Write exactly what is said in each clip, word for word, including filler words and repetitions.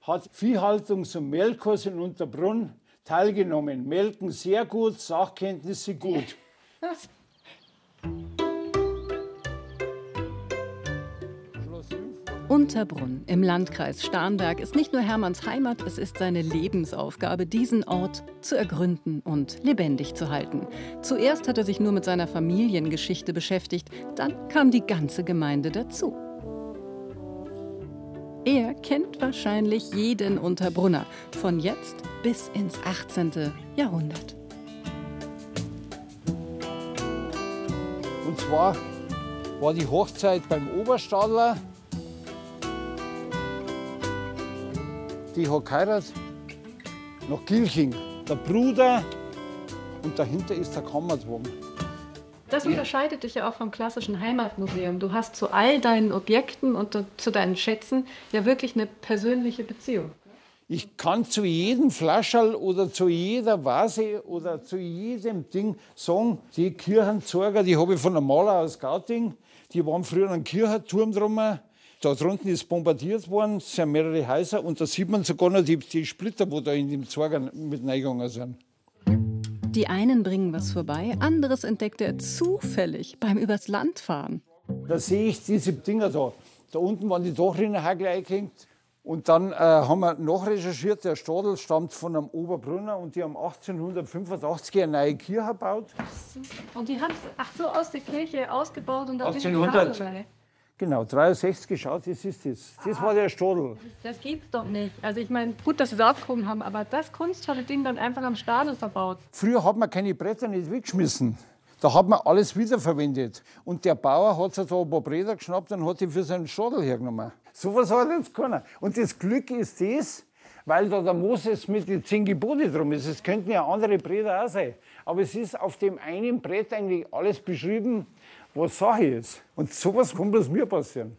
hat Viehhaltungs- und Melkkurs in Unterbrunn teilgenommen. Melken sehr gut, Sachkenntnisse gut. Unterbrunn im Landkreis Starnberg ist nicht nur Hermanns Heimat, es ist seine Lebensaufgabe, diesen Ort zu ergründen und lebendig zu halten. Zuerst hat er sich nur mit seiner Familiengeschichte beschäftigt, dann kam die ganze Gemeinde dazu. Er kennt wahrscheinlich jeden Unterbrunner, von jetzt bis ins achtzehnte. Jahrhundert. Und zwar war die Hochzeit beim Oberstadler. Die hat geheiratet nach Gilching. Der Bruder und dahinter ist der Kammerturm. Das unterscheidet dich ja auch vom klassischen Heimatmuseum. Du hast zu all deinen Objekten und zu deinen Schätzen ja wirklich eine persönliche Beziehung. Ich kann zu jedem Flascherl oder zu jeder Vase oder zu jedem Ding sagen, die Kirchenzeuger, die habe ich von einem Maler aus Gauting. Die waren früher ein Kirchenturm drum. Da drunten ist bombardiert worden, es sind mehrere Häuser und da sieht man sogar noch die, die Splitter, wo da in dem Zeuger mit reingegangen sind. Die einen bringen was vorbei, anderes entdeckt er zufällig beim übers Land fahren. Da sehe ich diese Dinger da. Da unten waren die Dachrinnerhagel eingehängt. Und dann äh, haben wir nachrecherchiert, der Stadel stammt von einem Oberbrunner und die haben achtzehnhundertfünfundachtzig eine neue Kirche gebaut. Und die haben es ach so aus der Kirche ausgebaut und da achtzehnhundert. Genau, dreiundsechzig geschaut, das ist das. Das war der Stadel. Das gibt's doch nicht. Also ich meine, gut, dass sie es aufgehoben haben, aber das kunstvolle Ding dann einfach am Stadel verbaut. Früher hat man keine Bretter nicht weggeschmissen. Da hat man alles wiederverwendet. Und der Bauer hat sich da ein paar Bretter geschnappt und hat die für seinen Stadel hergenommen. So was hat jetzt keiner. Und das Glück ist das, weil da der Moses mit den zehn Geboten drum ist. Es könnten ja andere Bretter auch sein. Aber es ist auf dem einen Brett eigentlich alles beschrieben, was Sache ist. Und sowas kann bloß mir passieren.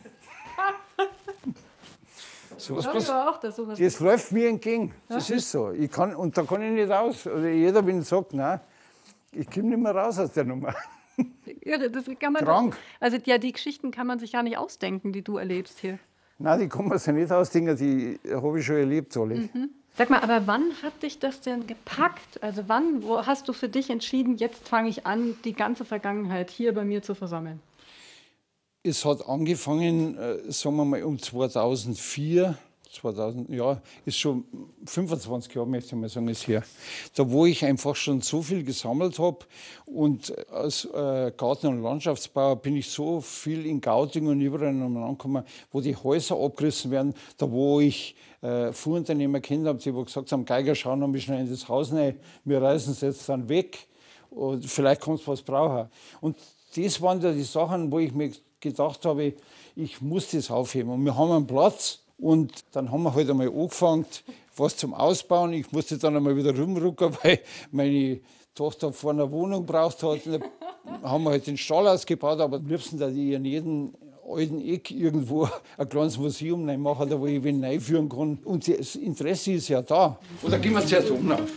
sowas ich glaube auch, dass sowas das läuft mir entgegen. Das ist so. Ich kann, und da kann ich nicht raus. Oder jeder, wenn sagt, nein, ich komme nicht mehr raus aus der Nummer. Irre, das kann man Krank. Also ja, die Geschichten kann man sich ja nicht ausdenken, die du erlebst hier. Nein, die kann man sich nicht ausdenken, die habe ich schon erlebt. Mhm. Sag mal, aber wann hat dich das denn gepackt? Also wann wo hast du für dich entschieden, jetzt fange ich an, die ganze Vergangenheit hier bei mir zu versammeln? Es hat angefangen, äh, sagen wir mal, um zweitausendvier. zweitausend, ja, ist schon fünfundzwanzig Jahre, möchte ich mal sagen, ist her. Da, wo ich einfach schon so viel gesammelt habe und als äh, Garten- und Landschaftsbauer bin ich so viel in Gauting und überall angekommen, wo die Häuser abgerissen werden, da wo ich äh, Fuhrunternehmer kennt habe, die gesagt haben, Geiger, schauen wir schnell in das Haus rein, wir reißen es jetzt dann weg und vielleicht kannst du was brauchen. Und das waren ja die Sachen, wo ich mir gedacht habe, ich muss das aufheben. Und wir haben einen Platz. Und dann haben wir halt einmal angefangen, was zum Ausbauen. Ich musste dann einmal wieder rumrücken, weil meine Tochter vor einer Wohnung braucht hat. Dann haben wir halt den Stall ausgebaut, aber am liebsten, dass ich in jedem alten Eck irgendwo ein kleines Museum machen, da wo ich wen reinführen kann. Und das Interesse ist ja da. Oder gehen wir zuerst oben auf.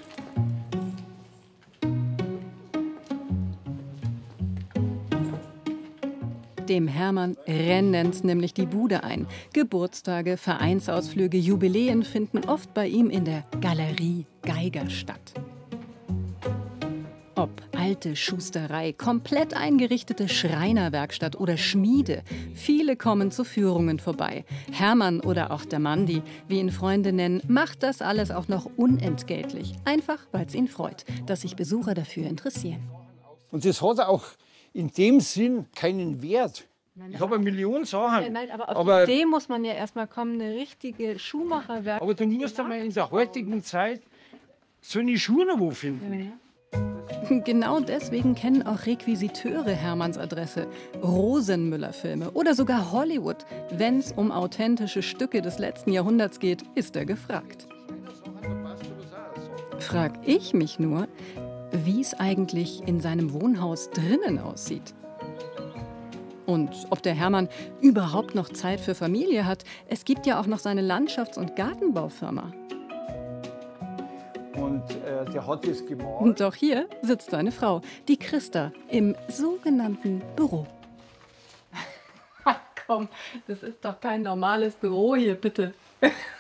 Dem Hermann rennend nämlich die Bude ein. Geburtstage, Vereinsausflüge, Jubiläen finden oft bei ihm in der Galerie Geiger statt. Ob alte Schusterei, komplett eingerichtete Schreinerwerkstatt oder Schmiede, viele kommen zu Führungen vorbei. Hermann oder auch der Mandi, wie ihn Freunde nennen, macht das alles auch noch unentgeltlich. Einfach, weil es ihn freut, dass sich Besucher dafür interessieren. Und das hat auch in dem Sinn keinen Wert. Nein, ich habe eine Million Sachen. Ja, nein, aber auf aber, die Idee muss man ja erstmal kommen, eine richtige Schuhmacherwerkstatt. Aber du musst einmal in der heutigen Zeit so eine Schuhe wo finden. Ja. Genau deswegen kennen auch Requisiteure Hermanns Adresse. Rosenmüller-Filme oder sogar Hollywood. Wenn es um authentische Stücke des letzten Jahrhunderts geht, ist er gefragt. Frag ich mich nur, wie es eigentlich in seinem Wohnhaus drinnen aussieht. Und ob der Hermann überhaupt noch Zeit für Familie hat. Es gibt ja auch noch seine Landschafts- und Gartenbaufirma. Und äh, der hat das gemalt. Und auch hier sitzt seine Frau, die Christa, im sogenannten Büro. Komm, das ist doch kein normales Büro hier, bitte.